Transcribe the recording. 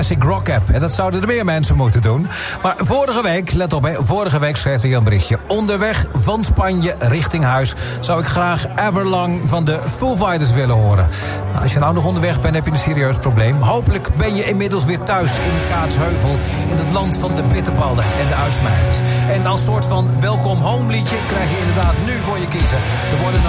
Classic Rock App. En dat zouden er meer mensen moeten doen. Maar vorige week, let op, vorige week schreef hij een berichtje. Onderweg van Spanje richting huis zou ik graag Everlong van de Foo Fighters willen horen. Nou, als je nou nog onderweg bent, heb je een serieus probleem. Hopelijk ben je inmiddels weer thuis in Kaatsheuvel, in het land van de bitterballen en de uitsmijters. En als soort van welkom home liedje krijg je inderdaad nu voor je kiezen. Er worden